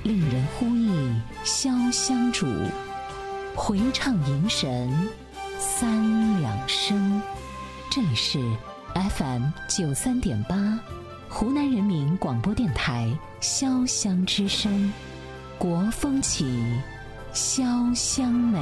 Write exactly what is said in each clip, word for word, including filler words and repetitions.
令人呼忆潇湘主，回唱迎神三两声。这里是 F M 九三点八，湖南人民广播电台潇湘之声，国风起，潇湘美。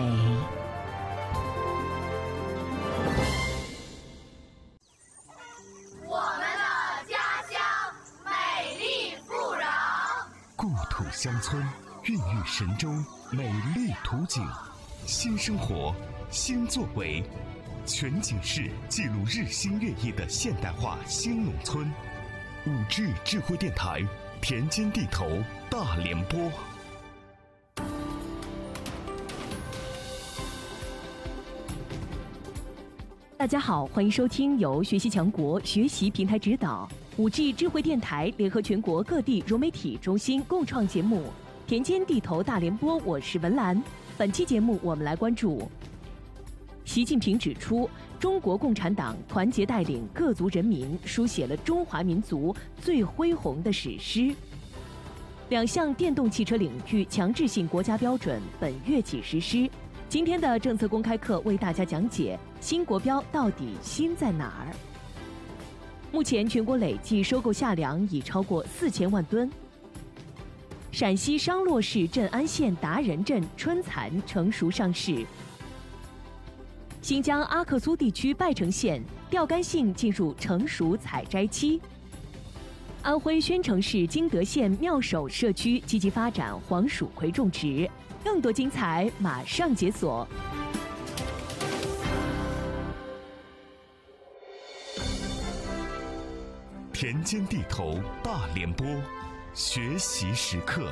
我们的家乡美丽富饶， 故土乡村孕育神州美丽图景，新生活，新作为，全景式记录日新月异的现代化新农村。五 G 智慧电台，田间地头大联播。 大家好，欢迎收听由学习强国学习平台指导 五 G 智慧电台联合全国各地融媒体中心共创节目《田间地头大联播》，我是文兰。本期节目我们来关注习近平指出，中国共产党团结带领各族人民，书写了中华民族最恢宏的史诗。两项电动汽车领域强制性国家标准本月起实施。今天的政策公开课为大家讲解新国标到底新在哪儿。目前全国累计收购夏粮已超过四千万吨。陕西商洛市镇安县达仁镇春蚕成熟上市。新疆阿克苏地区拜城县钓竿杏进入成熟采摘期。安徽宣城市金德县妙手社区积极发展黄蜀葵种植。更多精彩马上解锁。 田间地头大联播，学习时刻。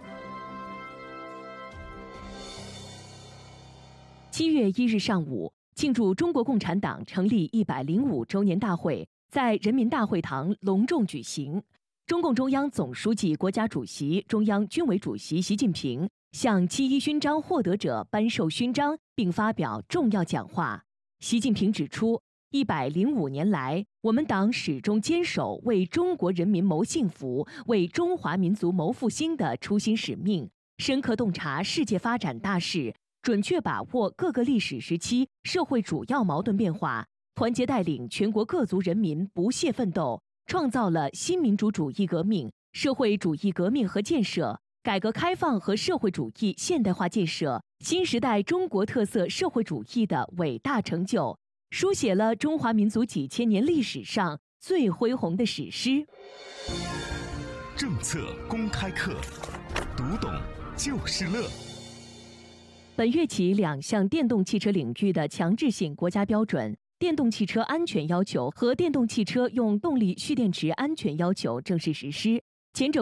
七月一日上午，庆祝中国共产党成立一百零五周年大会在人民大会堂隆重举行。中共中央总书记、国家主席、中央军委主席习近平向七一勋章获得者颁授勋章，并发表重要讲话。习近平指出，一百零五年来，我们党始终坚守为中国人民谋幸福、为中华民族谋复兴的初心使命，深刻洞察世界发展大势，准确把握各个历史时期社会主要矛盾变化，团结带领全国各族人民不懈奋斗，创造了新民主主义革命、社会主义革命和建设、改革开放和社会主义现代化建设、新时代中国特色社会主义的伟大成就，书写了中华民族几千年历史上最恢宏的史诗。 政策公开课，读懂就是乐。 本月起，两项电动汽车领域的强制性国家标准——电动汽车安全要求和电动汽车用动力蓄电池安全要求正式实施。前者